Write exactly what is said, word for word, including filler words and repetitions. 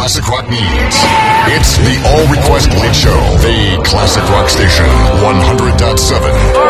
classic rock needs. It's the All Request Late Show, the classic rock station, one hundred point seven.